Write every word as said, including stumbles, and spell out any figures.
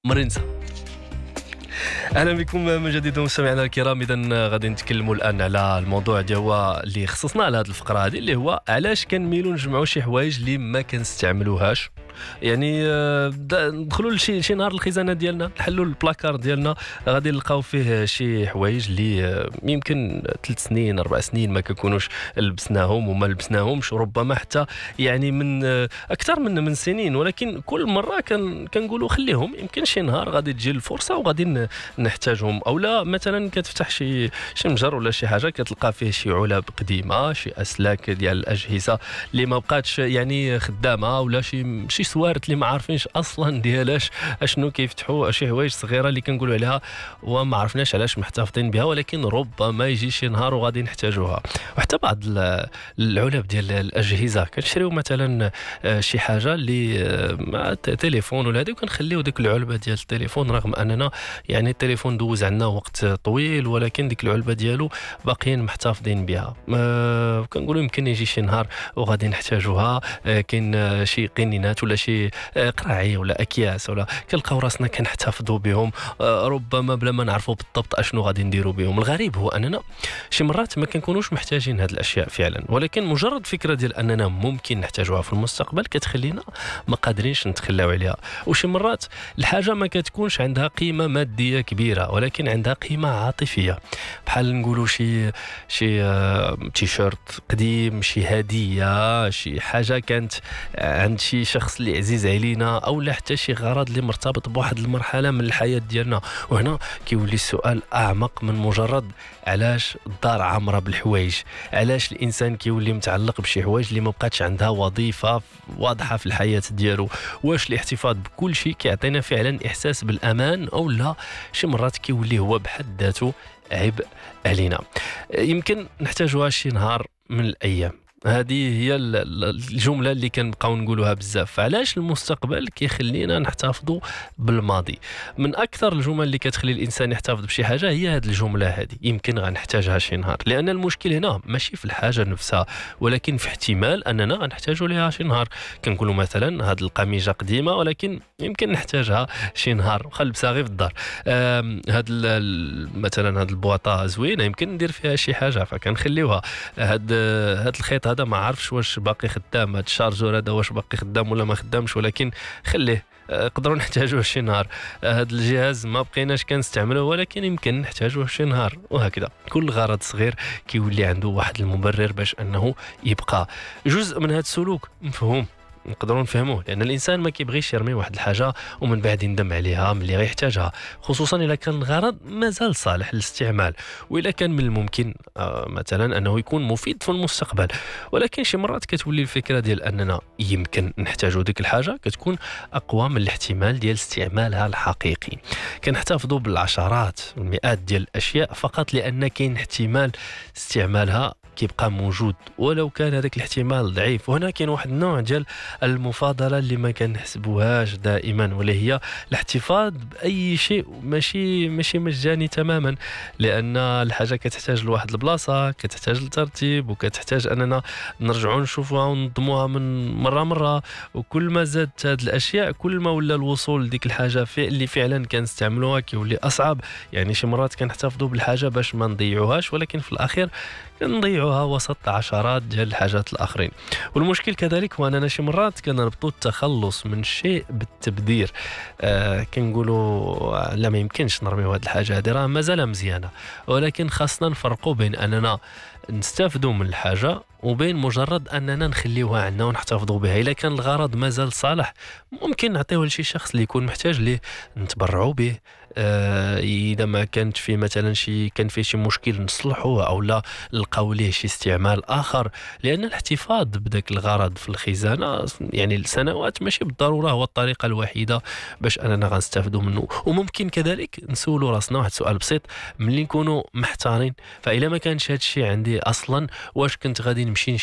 مرنسا. اهلا بكم من جديد مستمعينا الكرام. اذا غادي نتكلموا الان على الموضوع ديال هو اللي خصصنا على هذه الفقره هذه، اللي هو علاش كنميلوا نجمعوا شي حوايج اللي ما كنستعملوهاش. يعني آه، دا- ندخلوا لشي شي نهار الخزانه ديالنا، نحلوا البلاكار ديالنا، غادي نلقاو فيه شي حوايج اللي آه، يمكن ثلاث سنين اربع سنين ما كنكونوش لبسناهم وما لبسناهمش، ربما حتى يعني من آه، اكثر من من سنين، ولكن كل مره كان كنقولوا خليهم، يمكن شي نهار غادي تجي الفرصه وغادي ن- نحتاجهم. او لا مثلا كتفتح شي شي مجر ولا شي حاجه كتلقى فيه شي علب قديمه، شي اسلاك ديال الاجهزه اللي ما بقاتش يعني خدامه، ولا شي شي سوارت اللي ما عارفينش اصلا ديالاش اشنو كيفتحوا، شي حوايج صغيره اللي كنقولوا عليها وما عرفناش علاش محتفظين بها، ولكن ربما يجي شي نهار وغادي نحتاجوها. وحتى بعض ال- العلب ديال الاجهزه كنشريو مثلا آه، شي حاجه اللي آه، مع ت- تليفون ولا هذه، وكنخليو ديك العلبه ديال التليفون رغم اننا يعني التليفون دوز عنا وقت طويل، ولكن ديك العلبه ديالو باقيين محتفظين بها. آه، كنقولوا يمكن يجي شي نهار وغادي نحتاجوها. آه، كاين آه، شي قنينات ولا شي آه، قراعي ولا اكياس، ولا كنلقاو راسنا كنحتفظوا بهم آه، ربما بلا ما نعرفوا بالضبط اشنو غادي نديروا بهم. الغريب هو اننا شي مرات ما كنكونوش محتاجين هاد الاشياء فعلا، ولكن مجرد فكره ديال اننا ممكن نحتاجوها في المستقبل كتخلينا ما قادرينش نتخلاو عليها. وشي مرات الحاجه ما كتكونش عندها قيمه ماديه كبيره، ولكن عندها قيمه عاطفيه، بحال نقولوا شي شي آه، تيشيرت قديم، شي هديه، شي حاجه كانت عند شي شخص اللي عزيز علينا، او لا حتى شي غرض اللي مرتبط بواحد المرحله من الحياه ديالنا. وهنا كيولي السؤال اعمق من مجرد علاش الدار عامره بالحوايج، علاش الانسان كيولي متعلق بشي حوايج اللي ما بقاتش عندها وظيفه واضحه في الحياه ديالو. واش الاحتفاظ بكل شيء كيعطينا فعلا احساس بالامان، او لا شي مرات كيولي هو بحد ذاته عبء علينا؟ يمكن نحتاجوها شي نهار من الايام. هذه هي ال- ال- الجمله اللي كنبقاو نقولوها بزاف. علاش المستقبل كيخلينا نحتفظوا بالماضي؟ من اكثر الجمل اللي كتخلي الانسان يحتفظ بشي حاجه هي هذه الجمله هذه، يمكن غنحتاجها شي نهار. لان المشكل هنا ماشي في الحاجه نفسها، ولكن في احتمال اننا غنحتاجوا ليها شي نهار. كنقولوا مثلا هذه القميجه قديمه، ولكن يمكن نحتاجها شي نهار، وخا لبسها غير في الدار. آم، هاد ال- ال- مثلا هاد البواطه زوينه، يمكن ندير فيها شي حاجه فكنخليوها. هاد هاد الخيط هذا ما عارفش واش باقي خدام، هاد الشارجور هذا واش باقي خدام ولا ما خدامش، ولكن خليه، آه، نقدروا نحتاجوه شي نهار. آه، هاد الجهاز ما بقيناش كنستعملوه، ولكن يمكن نحتاجوه شي نهار. وهكذا كل غرض صغير كيولي عنده واحد المبرر باش انه يبقى. جزء من هذا السلوك مفهوم، نقدروا نفهموه، لان الانسان ما كيبغيش يرمي واحد الحاجه ومن بعد يندم عليها ملي غيحتاجها، خصوصا اذا كان الغرض مازال صالح للاستعمال، واذا كان من الممكن آه، مثلا انه يكون مفيد في المستقبل. ولكن شي مرات كتولي الفكره ديال اننا يمكن نحتاجوا ديك الحاجه كتكون اقوى من الاحتمال ديال استعمالها الحقيقي. كنحتفظوا بالعشرات والمئات ديال الاشياء فقط لان كاين احتمال استعمالها كيبقى موجود، ولو كان هذاك الاحتمال ضعيف. وهنا كاين واحد النوع ديال المفاضله اللي ما كنحسبوهاش دائما، واللي هي الاحتفاظ باي شيء ماشي ماشي مجاني تماما، لان الحاجه كتحتاج لواحد البلاصه، كتحتاج لترتيب، وكتحتاج اننا نرجعوا نشوفوها وننظموها من مره مره. وكل ما زادت هذه الاشياء كل ما ولا الوصول لديك الحاجه في اللي فعلا كنستعملوها كيولي اصعب. يعني شي مرات كنحتفظوا بالحاجه باش ما نضيعوهاش، ولكن في الاخير كنضيعوها وسط عشرات ديال الحاجات الاخرين. والمشكل كذلك هو اننا شي مرات كنربطوا التخلص من شيء بالتبذير. آه كنقولوا لا ما يمكنش نرميو هذه الحاجه، هذه راه مازال مزيانه، ولكن خاصنا نفرقوا بين اننا نستافدوا من الحاجه وبين مجرد اننا نخليوها عندنا ونحتفظوا بها. الا كان الغرض مازال صالح ممكن نعطيوه لشي شخص اللي يكون محتاج ليه، نتبرعوا به. آه اذا ما كانت فيه مثلا شي كان فيه شي مشكل نصلحوه، او لا نلقاو ليه شي استعمال اخر. لان الاحتفاظ بداك الغرض في الخزانه يعني السنوات ماشي بالضروره هو الطريقه الوحيده باش اننا غنستافدوا منه. وممكن كذلك نسولوا راسنا واحد السؤال بسيط ملي نكونوا محتارين، فإلا ما كانش هذا الشيء عندي اصلا واش كنت غادي نمشي